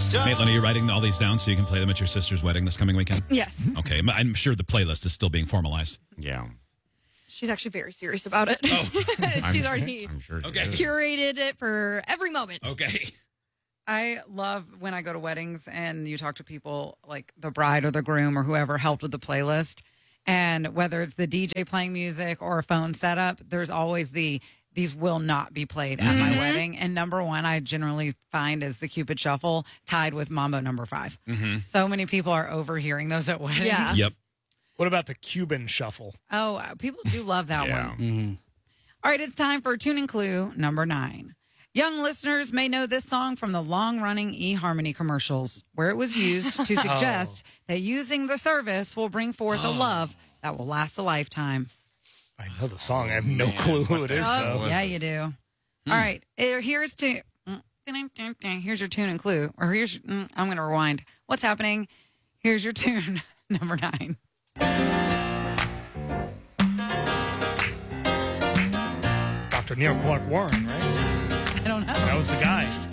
Maitland, are you writing all these down so you can play them at your sister's wedding this coming weekend? Yes. Okay. I'm sure the playlist is still being formalized. Yeah. She's actually very serious about it. Oh. She's already I'm sure. Okay. curated it for every moment. Okay. I love when I go to weddings and you talk to people like the bride or the groom or whoever helped with the playlist. And whether it's the DJ playing music or a phone setup, there's always these will not be played at my wedding. And number one, I generally find is the Cupid Shuffle tied with Mambo number 5. So many people are overhearing those at weddings. Yeah. Yep. What about the Cuban Shuffle? Oh, people do love that Yeah. one. All right, it's time for Tune and Clue number 9. Young listeners may know this song from the long-running eHarmony commercials, where it was used to suggest that using the service will bring forth a love that will last a lifetime. I know the song. I have no clue who it is, though. Yeah, you do. All right, here's your tune and clue. Or I'm going to rewind. What's happening? Here's your tune, number 9. Dr. Neil Clark Warren, right? I don't know. That was the guy.